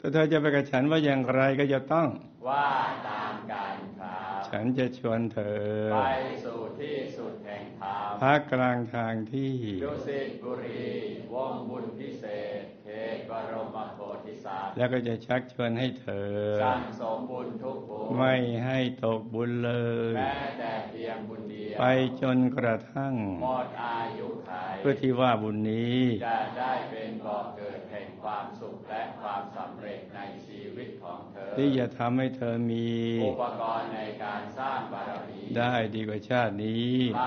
ก็เธอจะไปกับฉันว่าอย่างไรก็จะต้องว่าตามกันครับฉันจะชวนเธอไปสู่ที่สุดแห่งธรรมพักกลางทางที่ดุสิตบุรีวงบุญพิเศษเขตบรมโพธิสัตว์แล้วก็จะชักชวนให้เธอสั่งสมบุญทุกบุญไม่ให้ตกบุญเลยแม้แต่เพียงบุญเดียวไปจนกระทั่งหมดอายุขัยเพื่อที่ว่าบุญนี้จะได้เป็นบ่อเกิดแห่งความสุขและความสำเร็จในชีวิตของเธอที่จะทำให้เธอมีอุปกรณ์ในการสร้างบารมีได้ดีกว่าชาตินี้